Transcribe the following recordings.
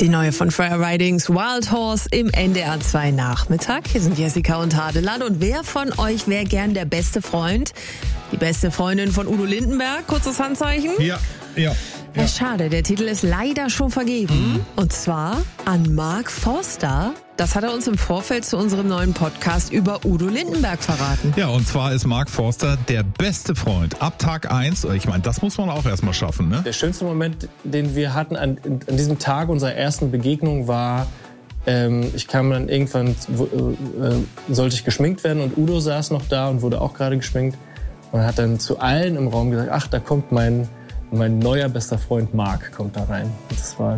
Die neue von Freya Ridings Wild Horse im NDR 2 Nachmittag. Hier sind Jessica und Hadeland. Und wer von euch wäre gern der beste Freund? Die beste Freundin von Udo Lindenberg? Kurzes Handzeichen? Ja. Ja, schade, der Titel ist leider schon vergeben. Und zwar an Mark Forster. Das hat er uns im Vorfeld zu unserem neuen Podcast über Udo Lindenberg verraten. Ja, und zwar ist Mark Forster der beste Freund. Ab Tag 1, ich meine, das muss man auch erstmal schaffen, ne? Der schönste Moment, den wir hatten an diesem Tag unserer ersten Begegnung war, ich kam dann irgendwann, sollte ich geschminkt werden und Udo saß noch da und wurde auch gerade geschminkt und hat dann zu allen im Raum gesagt, ach, da kommt mein neuer bester Freund Mark kommt da rein. Und das war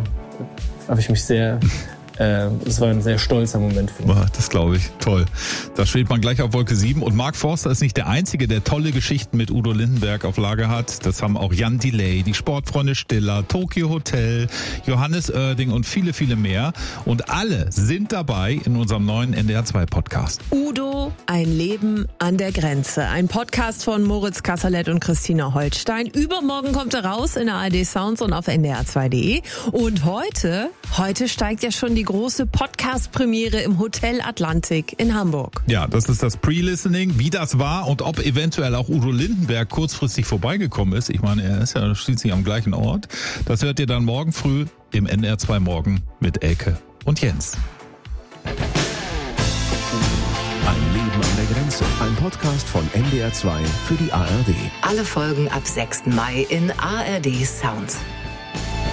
ein sehr stolzer Moment für mich. Das glaube ich. Toll. Da steht man gleich auf Wolke 7. Und Mark Forster ist nicht der Einzige, der tolle Geschichten mit Udo Lindenberg auf Lager hat. Das haben auch Jan Delay, die Sportfreunde Stiller, Tokyo Hotel, Johannes Oerding und viele, viele mehr. Und alle sind dabei in unserem neuen NDR 2 Podcast. Udo, ein Leben an der Grenze. Ein Podcast von Moritz Kasserlet und Christina Holstein. Übermorgen kommt er raus in der ARD Sounds und auf ndr2.de. Und heute steigt ja schon die große Podcast-Premiere im Hotel Atlantik in Hamburg. Ja, das ist das Pre-Listening, wie das war und ob eventuell auch Udo Lindenberg kurzfristig vorbeigekommen ist. Ich meine, er ist ja schließlich am gleichen Ort. Das hört ihr dann morgen früh im NDR 2 Morgen mit Elke und Jens. Ein Leben an der Grenze. Ein Podcast von NDR 2 für die ARD. Alle Folgen ab 6. Mai in ARD Sounds.